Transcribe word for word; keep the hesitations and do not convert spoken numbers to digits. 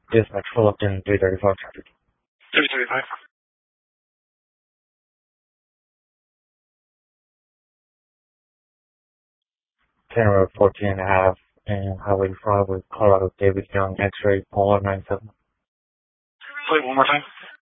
Dispatch, full Upton three thirty-five traffic. three thirty-five. ten Road fourteen and a half and Highway five with Colorado David Young X-ray Polar nine seven. Wait, one more time.